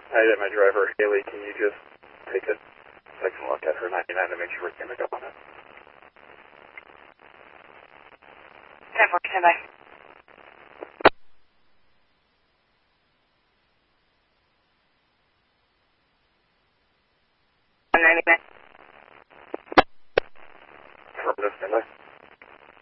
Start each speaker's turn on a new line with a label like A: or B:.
A: I had my driver, Haley, can you just take a second look at her 99 to make sure we're going to go on it?
B: 10-4, stand by.